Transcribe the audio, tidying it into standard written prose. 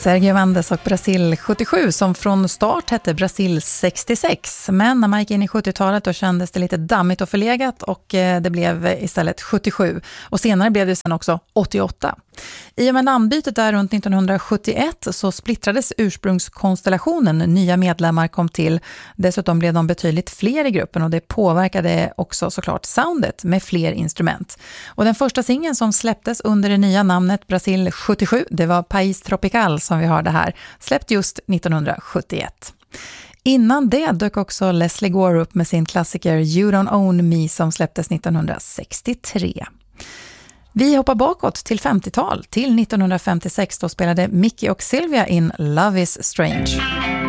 Sergio Mendes och Brasil 77 som från start hette Brasil 66. Men när man gick in i 70-talet då kändes det lite dammigt och förlegat och det blev istället 77. Och senare blev det sen också 88. I och med namnbytet där runt 1971 så splittrades ursprungskonstellationen. Nya medlemmar kom till. Dessutom blev de betydligt fler i gruppen och det påverkade också såklart soundet med fler instrument. Och den första singeln som släpptes under det nya namnet Brasil 77, det var País Tropical som vi hörde här, släppt just 1971. Innan det dök också Leslie Gore upp med sin klassiker You Don't Own Me som släpptes 1963. Vi hoppar bakåt till 50-tal. Till 1956 då spelade Mickey och Sylvia in Love is Strange.